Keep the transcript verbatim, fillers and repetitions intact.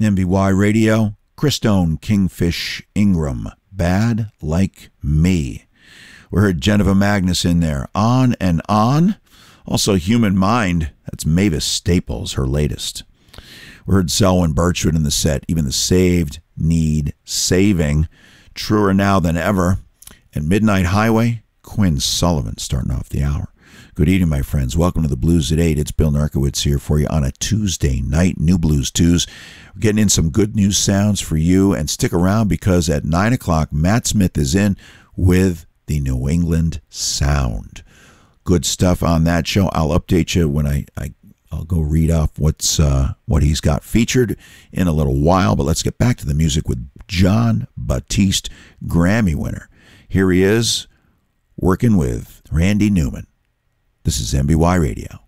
M B Y Radio, Christone Kingfish Ingram, Bad Like Me. We heard Geneva Magnus in there, On and On. Also Human Mind, that's Mavis Staples, her latest. We heard Selwyn Birchwood in the set, Even the Saved Need Saving, Truer Now Than Ever. And Midnight Highway, Quinn Sullivan starting off the hour. Good evening, my friends. Welcome to the Blues at eight. It's Bill Narkowitz here for you on a Tuesday night, New Blues Tues. We're getting in some good news sounds for you, and stick around because at nine o'clock, Matt Smith is in with the New England Sound. Good stuff on that show. I'll update you when I, I I'll go read off what's uh, what he's got featured in a little while. But let's get back to the music with Jon Batiste, Grammy winner. Here he is, working with Randy Newman. This is M B Y Radio.